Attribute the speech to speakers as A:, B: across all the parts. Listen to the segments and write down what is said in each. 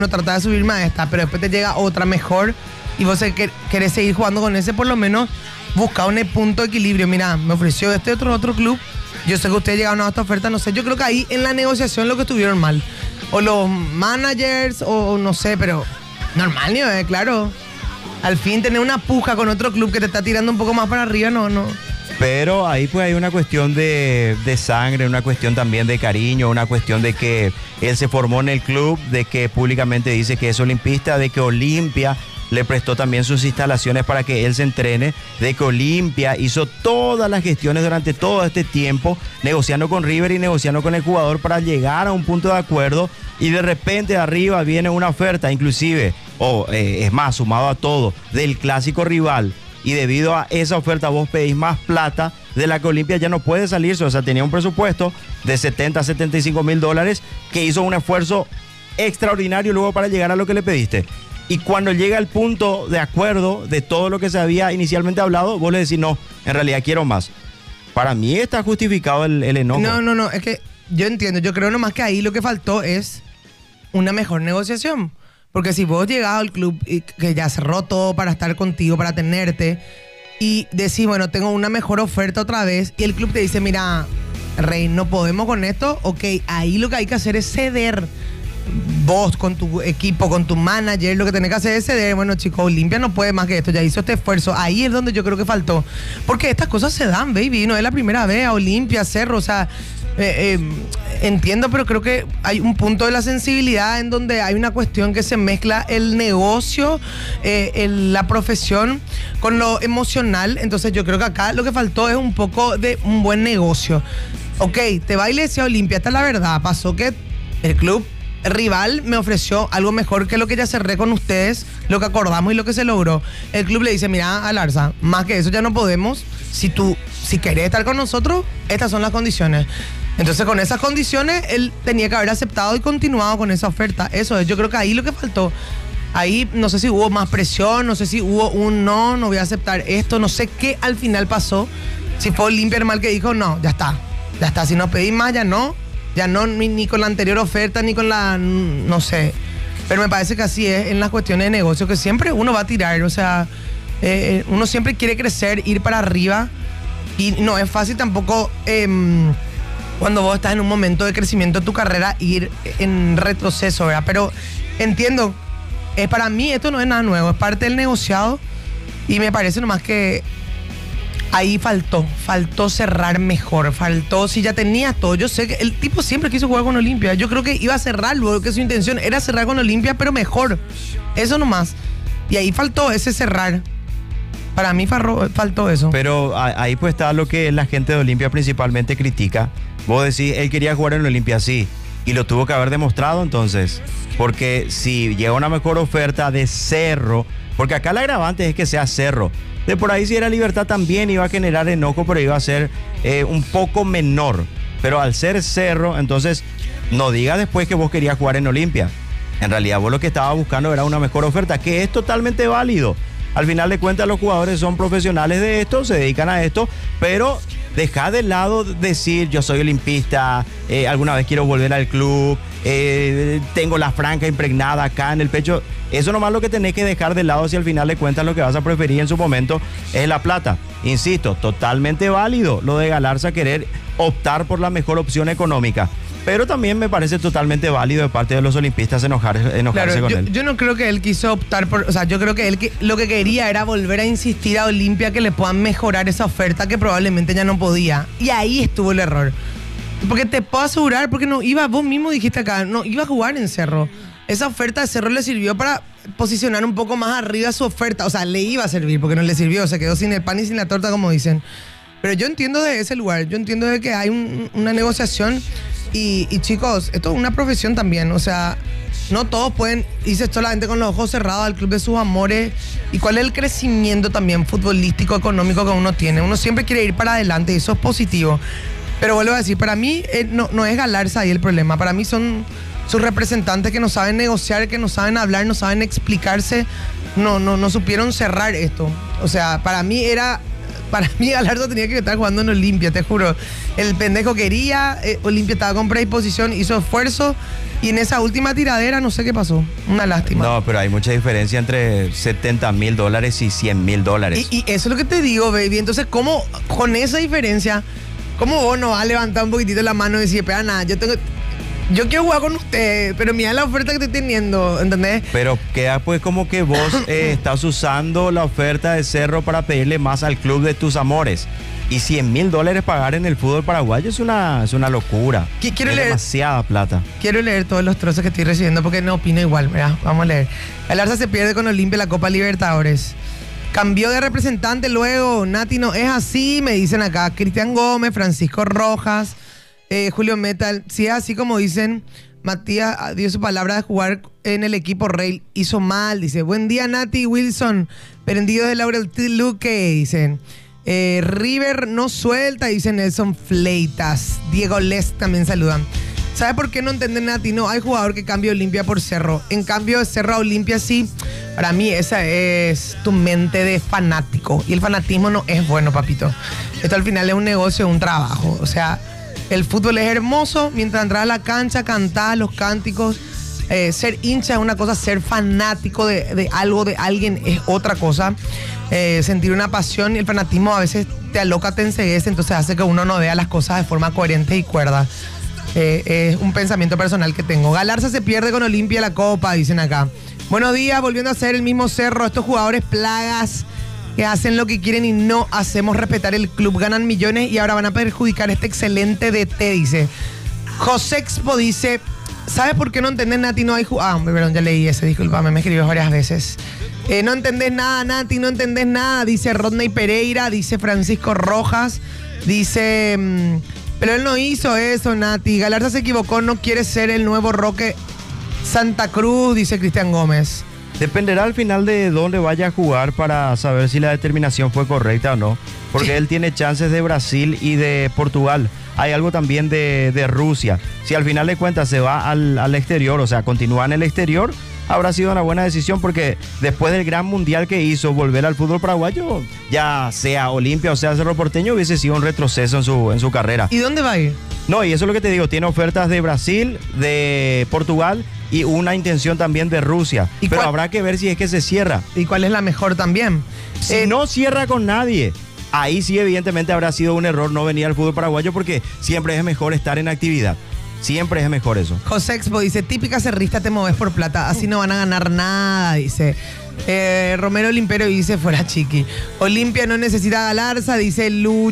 A: no trata de subirme a esta, pero después te llega otra mejor y vos querés seguir jugando con ese, por lo menos busca un punto de equilibrio. Mira, me ofreció este otro club, yo sé que ustedes llegaron a esta oferta, no sé, yo creo que ahí en la negociación lo que estuvieron mal, o los managers, o no sé, pero normal, ¿no? Claro, al fin tener una puja con otro club que te está tirando un poco más para arriba, no.
B: Pero ahí pues hay una cuestión de sangre, una cuestión también de cariño, una cuestión de que él se formó en el club, de que públicamente dice que es olimpista, de que Olimpia le prestó también sus instalaciones para que él se entrene, de que Olimpia hizo todas las gestiones durante todo este tiempo, negociando con River y negociando con el jugador para llegar a un punto de acuerdo, y de repente de arriba viene una oferta, inclusive, es más, sumado a todo, del clásico rival, y debido a esa oferta vos pedís más plata de la que Olimpia ya no puede salirse. O sea, tenía un presupuesto de 70 a 75 mil dólares, que hizo un esfuerzo extraordinario luego para llegar a lo que le pediste. Y cuando llega el punto de acuerdo de todo lo que se había inicialmente hablado, vos le decís, no, en realidad quiero más. Para mí está justificado el enojo.
A: No, es que yo entiendo, yo creo nomás que ahí lo que faltó es una mejor negociación. Porque si vos llegás al club y que ya cerró todo para estar contigo, para tenerte, y decís, bueno, tengo una mejor oferta otra vez, y el club te dice, mira, Rey, no podemos con esto, ok, ahí lo que hay que hacer es ceder. Vos con tu equipo, con tu manager, lo que tenés que hacer es ceder. Bueno, chicos, Olimpia no puede más que esto, ya hizo este esfuerzo. Ahí es donde yo creo que faltó. Porque estas cosas se dan, baby, no es la primera vez a Olimpia, Cerro, o sea... entiendo, pero creo que hay un punto de la sensibilidad en donde hay una cuestión que se mezcla el negocio, la profesión con lo emocional. Entonces yo creo que acá lo que faltó es un poco de un buen negocio. Ok, te va y le decía Olimpia, esta es la verdad, pasó que el club rival me ofreció algo mejor que lo que ya cerré con ustedes, lo que acordamos y lo que se logró. El club le dice, mira, Alarza, más que eso ya no podemos. Si querés estar con nosotros, estas son las condiciones. Entonces, con esas condiciones, él tenía que haber aceptado y continuado con esa oferta. Eso es, yo creo que ahí lo que faltó. Ahí no sé si hubo más presión, no sé si hubo un no voy a aceptar esto, no sé qué al final pasó. Si fue Olimpia el mal que dijo, no, ya está, si nos pedís más, ya no ni con la anterior oferta, ni con la, no sé. Pero me parece que así es en las cuestiones de negocio, que siempre uno va a tirar, o sea, uno siempre quiere crecer, ir para arriba, y no es fácil tampoco... cuando vos estás en un momento de crecimiento de tu carrera, ir en retroceso, ¿verdad? Pero entiendo, para mí esto no es nada nuevo, es parte del negociado, y me parece nomás que ahí faltó cerrar mejor, si ya tenías todo. Yo sé que el tipo siempre quiso jugar con Olimpia, yo creo que iba a cerrar, luego que su intención era cerrar con Olimpia, pero mejor, eso nomás, y ahí faltó ese cerrar. Para mí faltó eso.
B: Pero ahí pues está lo que la gente de Olimpia principalmente critica. Vos decís, él quería jugar en Olimpia, sí, y lo tuvo que haber demostrado entonces. Porque si llega una mejor oferta de Cerro, porque acá el agravante es que sea Cerro. De por ahí si era Libertad también iba a generar enojo, pero iba a ser un poco menor. Pero al ser Cerro, entonces no digas después que vos querías jugar en Olimpia. En realidad vos lo que estabas buscando era una mejor oferta, que es totalmente válido. Al final de cuentas los jugadores son profesionales de esto, se dedican a esto, pero deja de lado decir yo soy olimpista, alguna vez quiero volver al club, tengo la franja impregnada acá en el pecho. Eso nomás lo que tenés que dejar de lado si al final de cuentas lo que vas a preferir en su momento es la plata. Insisto, totalmente válido lo de Galarza querer optar por la mejor opción económica. Pero también me parece totalmente válido de parte de los olimpistas enojarse claro, con él.
A: Yo no creo que él quiso optar por... O sea, yo creo que él lo que quería era volver a insistir a Olimpia que le puedan mejorar esa oferta que probablemente ya no podía. Y ahí estuvo el error. Porque te puedo asegurar, porque no iba, vos mismo dijiste acá, no iba a jugar en Cerro. Esa oferta de Cerro le sirvió para posicionar un poco más arriba su oferta. O sea, le iba a servir, porque no le sirvió. Se quedó sin el pan y sin la torta, como dicen. Pero yo entiendo de ese lugar. Yo entiendo de que hay una negociación... Y chicos, esto es una profesión también, o sea, no todos pueden irse solamente con los ojos cerrados al club de sus amores. ¿Y cuál es el crecimiento también futbolístico, económico que uno tiene? Uno siempre quiere ir para adelante y eso es positivo. Pero vuelvo a decir, para mí no es Galarza ahí el problema. Para mí son sus representantes que no saben negociar, que no saben hablar, no saben explicarse, no supieron cerrar esto. O sea, para mí era Para mí Galarza tenía que estar jugando en Olimpia, te juro. El pendejo quería, Olimpia estaba con predisposición, hizo esfuerzo y en esa última tiradera no sé qué pasó. Una lástima.
B: No, pero hay mucha diferencia entre $70.000 y $100.000.
A: Y eso es lo que te digo, baby. Entonces, ¿cómo con esa diferencia, cómo vos no vas a levantar un poquitito la mano y decir, espera, nada, yo quiero jugar con ustedes, pero mira la oferta que estoy teniendo, ¿entendés?
B: Pero queda pues como que vos estás usando la oferta de Cerro para pedirle más al club de tus amores. Y $100.000 pagar en el fútbol paraguayo es una locura.
A: Quiero
B: es
A: leer,
B: demasiada plata.
A: Quiero leer todos los trozos que estoy recibiendo porque no opino igual. Mira, vamos a leer. El Arza se pierde con Olimpia la Copa Libertadores. Cambió de representante luego. Nati no es así, me dicen acá. Cristian Gómez, Francisco Rojas, Julio Metal. Si es así como dicen, Matías dio su palabra de jugar en el equipo Rey. Hizo mal, dice. Buen día, Nati Wilson. Prendido de Laurel T. Luque, dicen. River no suelta, dice Nelson Fleitas. Diego Les también saludan. ¿Sabes por qué no entienden, Nati? No, hay jugador que cambia Olimpia por Cerro. En cambio, de Cerro a Olimpia sí. Para mí esa es tu mente de fanático. Y el fanatismo no es bueno, papito. Esto al final es un negocio, un trabajo. O sea, el fútbol es hermoso. Mientras entras a la cancha, cantás los cánticos. Ser hincha es una cosa, ser fanático de algo, de alguien es otra cosa. Sentir una pasión y el fanatismo a veces te aloca, te enceguece, entonces hace que uno no vea las cosas de forma coherente y cuerda. Es un pensamiento personal que tengo. Galarza se pierde con Olimpia la Copa, dicen acá. Buenos días, volviendo a ser el mismo Cerro. Estos jugadores plagas que hacen lo que quieren y no hacemos respetar el club. Ganan millones y ahora van a perjudicar este excelente DT, dice. José Expo dice... ¿Sabes por qué no entendés, Nati? No hay perdón, ya leí ese, discúlpame, me escribió varias veces. No entendés nada, Nati, no entendés nada, dice Rodney Pereira, dice Francisco Rojas, dice... pero él no hizo eso, Nati. Galarza se equivocó, no quiere ser el nuevo Roque Santa Cruz, dice Cristian Gómez.
B: Dependerá al final de dónde vaya a jugar para saber si la determinación fue correcta o no. Porque él tiene chances de Brasil y de Portugal. Hay algo también de Rusia. Si al final de cuentas se va al exterior, o sea, continúa en el exterior, habrá sido una buena decisión porque después del gran mundial que hizo, volver al fútbol paraguayo, ya sea Olimpia o sea Cerro Porteño, hubiese sido un retroceso en su carrera.
A: ¿Y dónde va a ir?
B: No, y eso es lo que te digo, tiene ofertas de Brasil, de Portugal y una intención también de Rusia. Pero habrá que ver si es que se cierra.
A: ¿Y cuál es la mejor también?
B: Si no cierra con nadie, ahí sí evidentemente habrá sido un error no venir al fútbol paraguayo porque siempre es mejor estar en actividad. Siempre es mejor eso.
A: José Expo dice, típica cerrista, te moves por plata, así no van a ganar nada, dice. Romero Limpero dice, fuera chiqui. Olimpia no necesita Galarza, dice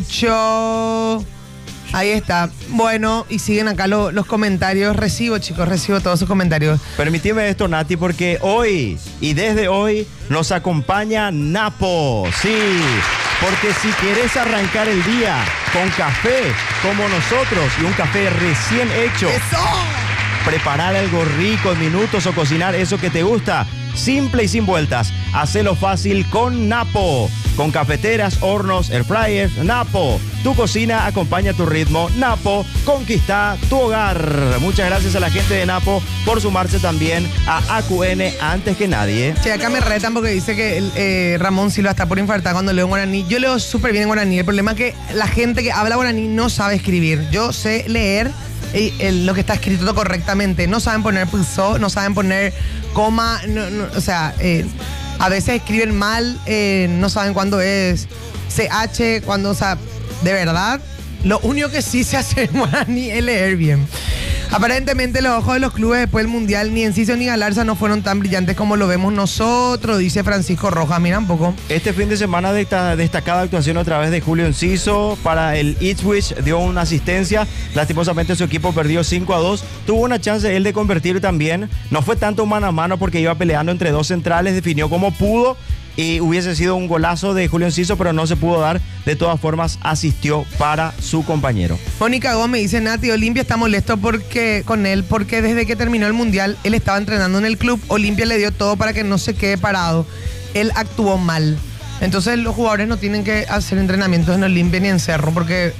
A: Lucho. Ahí está. Bueno, y siguen acá los comentarios. Recibo, chicos, recibo todos sus comentarios.
B: Permitime esto, Nati, porque hoy y desde hoy nos acompaña Napo. Sí, porque si querés arrancar el día con café como nosotros y un café recién hecho,
A: ¡eso!
B: Preparar algo rico en minutos o cocinar eso que te gusta, simple y sin vueltas. Hacelo fácil con Napo. Con cafeteras, hornos, air fryers, Napo. Tu cocina acompaña tu ritmo. Napo, conquista tu hogar. Muchas gracias a la gente de Napo por sumarse también a AQN antes que nadie.
A: Che, acá me retan porque dice que Ramón Silva está por infartar cuando leo en guaraní. Yo leo súper bien en guaraní. El problema es que la gente que habla guaraní no sabe escribir. Yo sé leer lo que está escrito todo correctamente. No saben poner pulso, no saben poner coma, o sea, a veces escriben mal, no saben cuándo es CH, cuándo, o sea, de verdad, lo único que sí se hace en guaraní es leer bien. Aparentemente los ojos de los clubes después del Mundial, ni Enciso ni Galarza no fueron tan brillantes como lo vemos nosotros, dice Francisco Rojas. Mira un poco.
B: Este fin de semana de esta destacada actuación otra vez de Julio Enciso para el Ipswich, dio una asistencia. Lastimosamente su equipo perdió 5-2. Tuvo una chance él de convertir también. No fue tanto mano a mano porque iba peleando entre dos centrales, definió como pudo. Y hubiese sido un golazo de Julio Enciso, pero no se pudo dar. De todas formas, asistió para su compañero.
A: Mónica Gómez dice, Nati, Olimpia está molesto con él porque desde que terminó el Mundial, él estaba entrenando en el club. Olimpia le dio todo para que no se quede parado. Él actuó mal. Entonces los jugadores no tienen que hacer entrenamientos en Olimpia ni en Cerro porque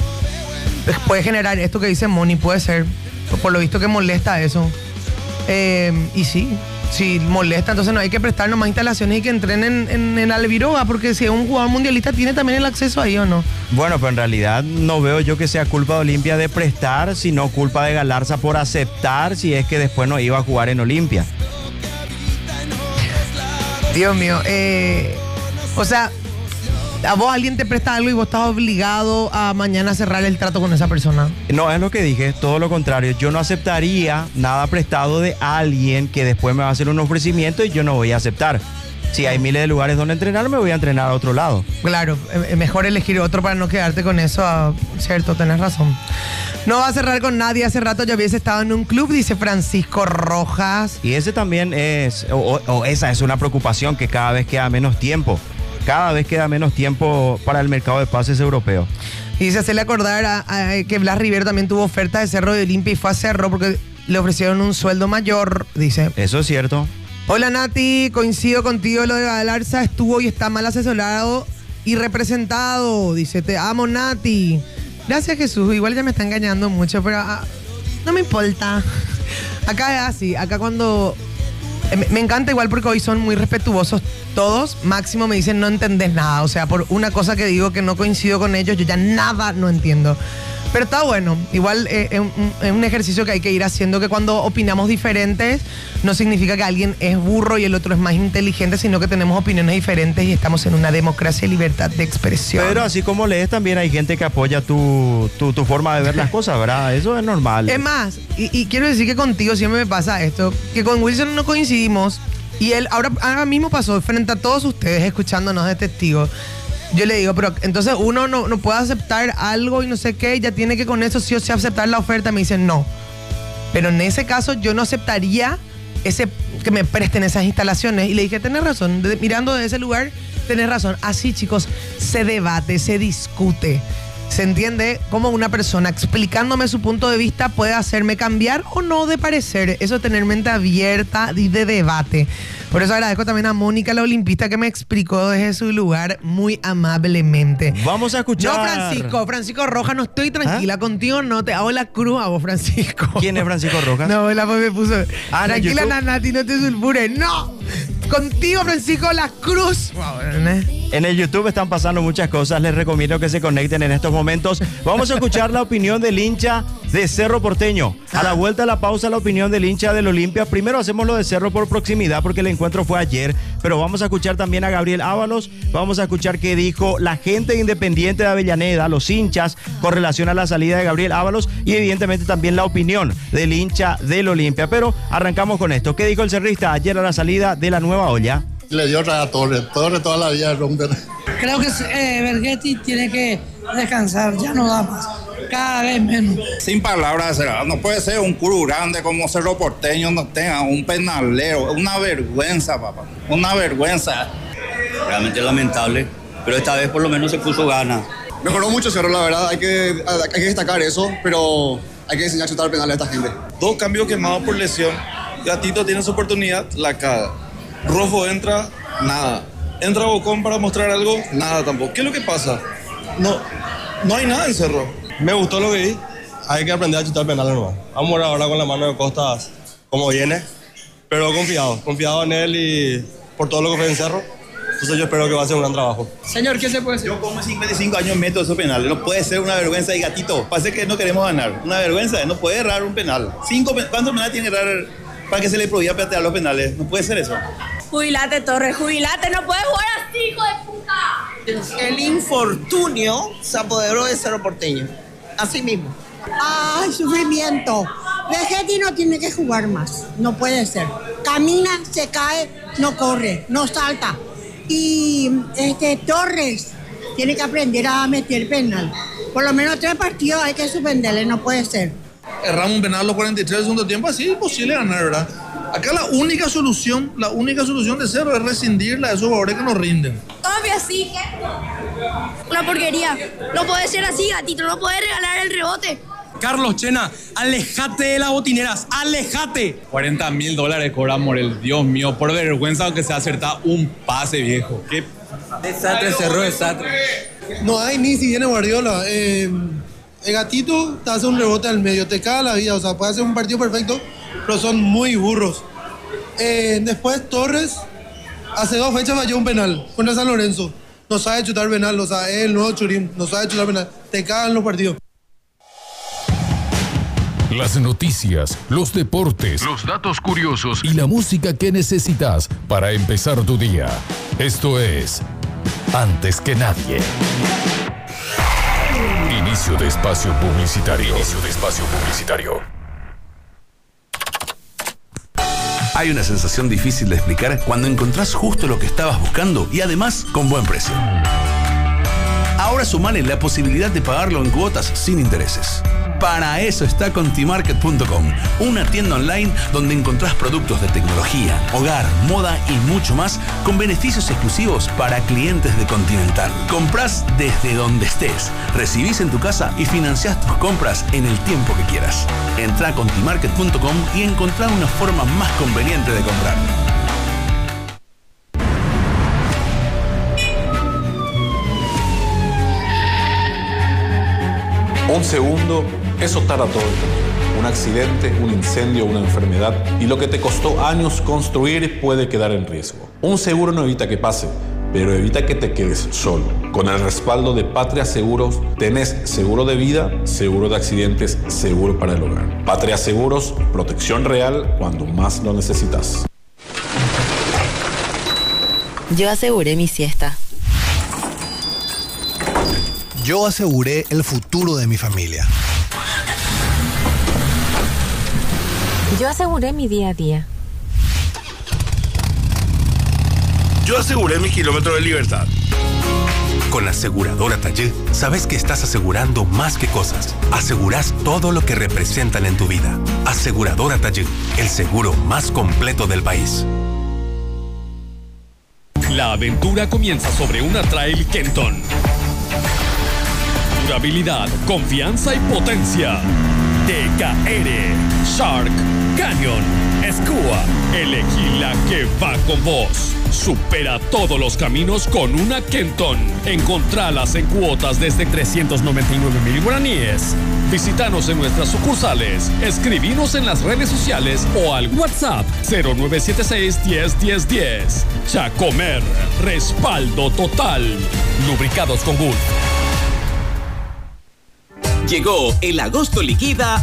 A: puede generar esto que dice Moni, puede ser. Por lo visto que molesta eso. Y sí, si molesta, entonces no hay que prestarnos más instalaciones y que entrenen en Albiroga, porque si es un jugador mundialista tiene también el acceso ahí, ¿o no?
B: Bueno, pero en realidad no veo yo que sea culpa de Olimpia de prestar, sino culpa de Galarza por aceptar si es que después no iba a jugar en Olimpia.
A: Dios mío, o sea, a vos alguien te presta algo y vos estás obligado a mañana cerrar el trato con esa persona.
B: No, es lo que dije, todo lo contrario. Yo no aceptaría nada prestado de alguien que después me va a hacer un ofrecimiento y yo no voy a aceptar. Si hay miles de lugares donde entrenar, me voy a entrenar a otro lado.
A: Claro, es mejor elegir otro para no quedarte con eso, cierto, tenés razón. No va a cerrar con nadie, hace rato ya hubiese estado en un club, dice Francisco Rojas.
B: Y ese también es, o esa es una preocupación, que cada vez queda menos tiempo. Cada vez queda menos tiempo para el mercado de pases europeo.
A: Y dice, hacerle acordar que Blas Rivero también tuvo oferta de Cerro de Olimpia y fue a Cerro porque le ofrecieron un sueldo mayor, dice.
B: Eso es cierto.
A: Hola Nati, coincido contigo, lo de Galarza estuvo y está mal asesorado y representado. Dice, te amo Nati. Gracias Jesús, igual ya me está engañando mucho, pero no me importa. Acá es así, acá cuando... Me encanta igual porque hoy son muy respetuosos todos. Máximo me dicen no entendés nada. O sea, por una cosa que digo que no coincido con ellos, yo ya nada no entiendo. Pero está bueno. Igual es un ejercicio que hay que ir haciendo, que cuando opinamos diferentes no significa que alguien es burro y el otro es más inteligente, sino que tenemos opiniones diferentes y estamos en una democracia y libertad de expresión.
B: Pero así como lees, también hay gente que apoya tu forma de ver las cosas, ¿verdad? Eso es normal.
A: Es más, y quiero decir que contigo siempre me pasa esto, que con Wilson no coincidimos y él ahora mismo pasó frente a todos ustedes escuchándonos de testigos. Yo le digo, pero entonces uno no puede aceptar algo y no sé qué, ya tiene que con eso sí o sí aceptar la oferta. Me dicen no. Pero en ese caso yo no aceptaría que me presten esas instalaciones. Y le dije, tenés razón, mirando de ese lugar, tenés razón. Así, chicos, se debate, se discute. ¿Se entiende? Cómo una persona explicándome su punto de vista puede hacerme cambiar o no de parecer. Eso es tener mente abierta y de debate. Por eso agradezco también a Mónica, la olimpista, que me explicó desde su lugar muy amablemente.
B: Vamos a escuchar.
A: No, Francisco Rojas, no estoy tranquila. Contigo no te hago la cruz a vos, Francisco.
B: ¿Quién es Francisco Rojas?
A: No, la voz me puso. Tranquila, Nanati, no te sulfures. ¡No! Contigo, Francisco, la cruz.
B: En el YouTube están pasando muchas cosas. Les recomiendo que se conecten en estos momentos. Vamos a escuchar la opinión del hincha de Cerro Porteño. A la vuelta de la pausa, la opinión del hincha del Olimpia. Primero hacemos lo de Cerro por proximidad, porque el encuentro fue ayer. Pero vamos a escuchar también a Gabriel Ábalos. Vamos a escuchar qué dijo la gente Independiente de Avellaneda, los hinchas, con relación a la salida de Gabriel Ábalos. Y evidentemente también la opinión del hincha del Olimpia. Pero arrancamos con esto. ¿Qué dijo el cerrista ayer a la salida de la Nueva Olla?
C: Le dio otra a Torres toda la vida romper.
D: Creo que Bergetti tiene que descansar, ya no da más, cada vez menos.
E: Sin palabras, no puede ser un club grande como Cerro Porteño no tenga un penalero, una vergüenza, papá, una vergüenza.
F: Realmente lamentable, pero esta vez por lo menos se puso ganas.
C: Mejoró mucho Cerro, la verdad, hay que destacar eso, pero hay que enseñar a chutar penales a esta gente.
G: 2 cambios quemados por lesión. Gatito tiene su oportunidad, la caga. Rojo entra, nada. Entra Bocón para mostrar algo, nada tampoco. ¿Qué es lo que pasa? No hay nada en Cerro. Me gustó lo que vi. Hay que aprender a chutar penales nomás. Vamos a ver ahora con la mano de Costas cómo viene. Pero confiado en él y por todo lo que fue en Cerro. Entonces yo espero que va a hacer un gran trabajo.
D: Señor, ¿qué se puede hacer?
E: Yo como 55 años meto esos penales. No puede ser una vergüenza y Gatito. Parece que no queremos ganar. Una vergüenza, no puede errar un penal. ¿Cuántos penales tiene que errar para que se le prohíba patear los penales? No puede ser eso.
H: Jubilate, Torres, jubilate, no puedes jugar así, hijo de puta.
I: El infortunio se apoderó de Cerro Porteño. Así mismo.
J: ¡Ay, sufrimiento! Bergetti no tiene que jugar más. No puede ser. Camina, se cae, no corre, no salta. Y Torres tiene que aprender a meter penal. Por lo menos 3 partidos hay que suspenderle, no puede ser.
G: Erramos un penal a los 43 del segundo tiempo, así es imposible ganar, ¿verdad? Acá la única solución de Cerro es rescindirla de esos jugadores que nos rinden.
H: Todavía así, una porquería. No puede ser así, Gatito, no puede regalar el rebote.
K: Carlos Chena, alejate de las botineras, alejate. $40,000 cobra Morel, Dios mío, por vergüenza aunque se acerta un pase, viejo. Qué
F: Desastre, Cerro, desastre.
C: No hay ni si viene Guardiola. El Gatito te hace un rebote al medio, te caga la vida. O sea, puede hacer un partido perfecto, pero son muy burros.
L: Después Torres, hace 2 fechas falló un penal contra San Lorenzo. No sabe chutar penal, o sea, es el nuevo Churín, no sabe chutar penal. Te cagan los partidos.
M: Las noticias, los deportes, los datos curiosos y la música que necesitas para empezar tu día. Esto es Antes que Nadie. Inicio de espacio publicitario.
N: Hay una sensación difícil de explicar cuando encontrás justo lo que estabas buscando y además con buen precio. Ahora sumale la posibilidad de pagarlo en cuotas sin intereses. Para eso está Contimarket.com, una tienda online donde encontrás productos de tecnología, hogar, moda y mucho más con beneficios exclusivos para clientes de Continental. Comprás desde donde estés, recibís en tu casa y financiás tus compras en el tiempo que quieras. Entrá a Contimarket.com y encontrá una forma más conveniente de comprar.
O: Un segundo, eso tarda todo el tiempo. Un accidente, un incendio, una enfermedad y lo que te costó años construir puede quedar en riesgo. Un seguro no evita que pase, pero evita que te quedes solo. Con el respaldo de Patria Seguros, tenés seguro de vida, seguro de accidentes, seguro para el hogar. Patria Seguros, protección real cuando más lo necesitas.
P: Yo aseguré mi siesta.
Q: Yo aseguré el futuro de mi familia.
P: Yo aseguré mi día a día.
N: Yo aseguré mi kilómetro de libertad. Con la aseguradora Tallé, sabes que estás asegurando más que cosas. Asegurás todo lo que representan en tu vida. Aseguradora Tallé, el seguro más completo del país.
R: La aventura comienza sobre una Trail Kenton. Durabilidad, confianza y potencia. TKR, Shark, Canyon, Skua. Elegí la que va con vos. Supera todos los caminos con una Kenton. Encontralas en cuotas desde 399,000 guaraníes. Visítanos en nuestras sucursales. Escribinos en las redes sociales o al WhatsApp 0976 10 10 10. Chacomer, respaldo total. Lubricados con Gulf.
S: Llegó el agosto liquida